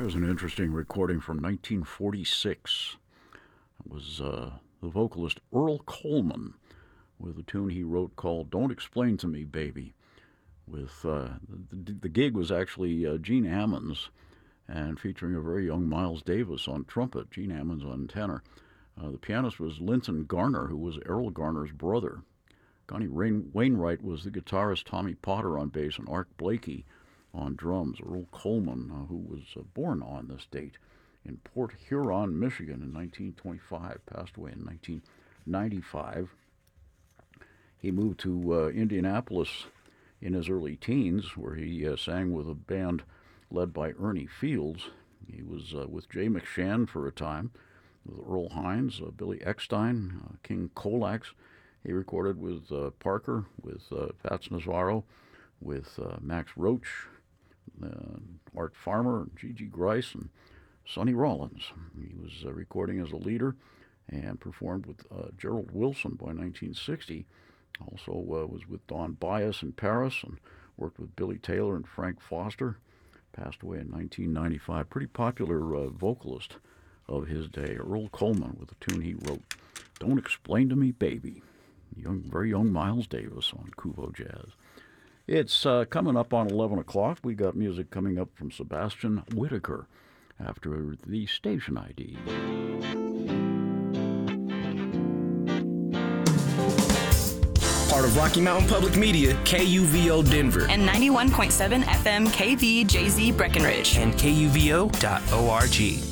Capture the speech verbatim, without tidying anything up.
Here's an interesting recording from nineteen forty-six. It was uh, the vocalist Earl Coleman with a tune he wrote called Don't Explain to Me, Baby. With uh, the, the gig was actually uh, Gene Ammons and featuring a very young Miles Davis on trumpet, Gene Ammons on tenor. Uh, the pianist was Linton Garner, who was Errol Garner's brother. Connie Rain- Wainwright was the guitarist, Tommy Potter on bass, and Art Blakey on drums. Earl Coleman, uh, who was uh, born on this date in Port Huron, Michigan in nineteen twenty-five, passed away in nineteen ninety-five. He moved to uh, Indianapolis in his early teens, where he uh, sang with a band led by Ernie Fields. He was uh, with Jay McShann for a time, with Earl Hines, uh, Billy Eckstein, uh, King Colax. He recorded with uh, Parker, with uh, Fats Navarro, with uh, Max Roach, uh, Art Farmer, Gigi Grice, and Sonny Rollins. He was uh, recording as a leader and performed with uh, Gerald Wilson by nineteen sixty. Also uh, was with Don Byas in Paris and worked with Billy Taylor and Frank Foster. Passed away in nineteen ninety-five. Pretty popular uh, vocalist of his day, Earl Coleman, with a tune he wrote, Don't Explain to Me, Baby. Young, very young Miles Davis on Kuvo Jazz. It's uh, coming up on eleven o'clock. We got music coming up from Sebastian Whitaker after the station I D. Part of Rocky Mountain Public Media, K U V O Denver. And ninety-one point seven F M K V J Z Breckenridge. And K U V O dot org.